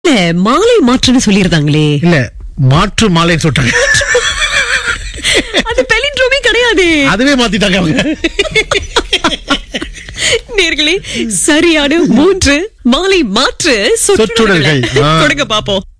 இல்ல மாலை மாற்றுன்னு சொல்லிருந்தாங்களே. இல்ல மாற்று மாலைன்னு சொல்லிட்டாங்க. அது பெலிண்ட்ரோமே கிடையாது. அதுவே மாத்திட்டாங்க அவங்க. நேர்களே, சரியான 3 மாலை மாற்று சொற்றொடர்கள் சொற்றொடர்கள். கொடுங்க பாப்போம்.